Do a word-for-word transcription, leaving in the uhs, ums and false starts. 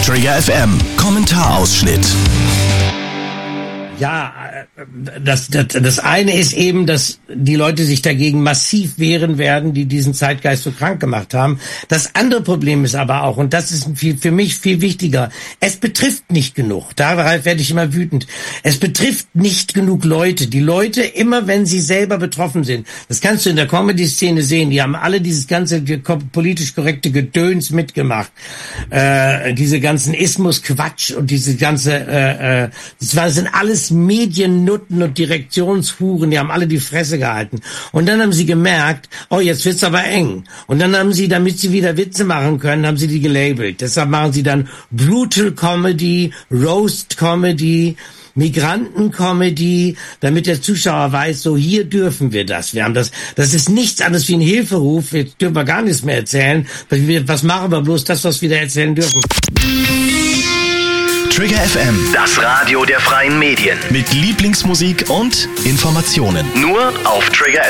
Trigger F M, Kommentarausschnitt. Ja, das, das, das eine ist eben, dass die Leute sich dagegen massiv wehren werden, die diesen Zeitgeist so krank gemacht haben. Das andere Problem ist aber auch, und das ist viel, für mich viel wichtiger, es betrifft nicht genug. Darauf werde ich immer wütend. Es betrifft nicht genug Leute. Die Leute, immer wenn sie selber betroffen sind, das kannst du in der Comedy-Szene sehen, die haben alle dieses ganze politisch korrekte Gedöns mitgemacht. Äh, diese ganzen Ismus-Quatsch und diese ganze, äh, äh, das war, das sind alles Mediennutten und Direktionshuren, die haben alle die Fresse gehalten. Und dann haben sie gemerkt, oh, jetzt wird's aber eng. Und dann haben sie, damit sie wieder Witze machen können, haben sie die gelabelt. Deshalb machen sie dann Brutal Comedy, Roast Comedy, Migranten-Comedy, damit der Zuschauer weiß, so hier dürfen wir das. Wir haben das, das ist nichts anderes wie ein Hilferuf. Jetzt dürfen wir gar nichts mehr erzählen. Was machen wir bloß? Das, was wir da erzählen dürfen. Trigger F M, das Radio der freien Medien. Mit Lieblingsmusik und Informationen. Nur auf Trigger